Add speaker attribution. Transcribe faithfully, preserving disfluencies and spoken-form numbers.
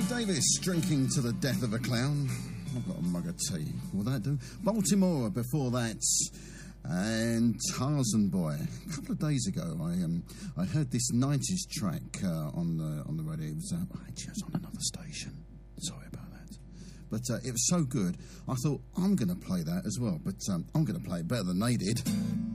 Speaker 1: Craig Davis, drinking to the death of a clown. I've got a mug of tea. Will that do? Baltimore before that. And Tarzan Boy. A couple of days ago, I um I heard this nineties track uh, on the on the radio. It was uh, actually it was on another station. Sorry about that. But uh, it was so good, I thought I'm going to play that as well. But um, I'm going to play it better than they did.